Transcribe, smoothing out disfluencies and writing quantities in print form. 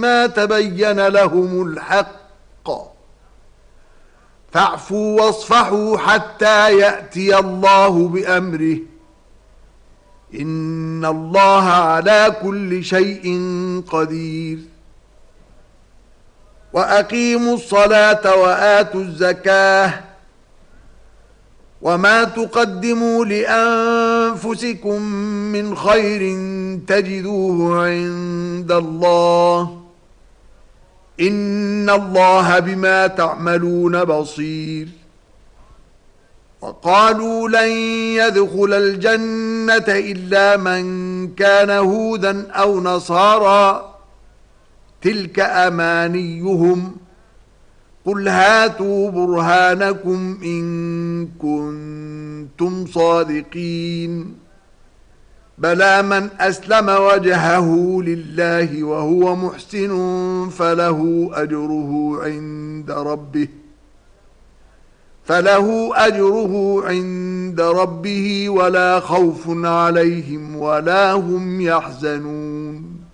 ما تبين لهم الحق فاعفوا واصفحوا حتى يأتي الله بأمره إن الله على كل شيء قدير وأقيموا الصلاة وآتوا الزكاة وما تقدموا لأنفسكم من خير تجدوه عند الله إن الله بما تعملون بصير وقالوا لن يدخل الجنة إلا من كان هودا أو نصارى تلك أمانيهم قل هاتوا برهانكم إن كنتم صادقين بلى من أسلم وجهه لله وهو محسن فله أجره عند ربه ولا خوف عليهم ولا هم يحزنون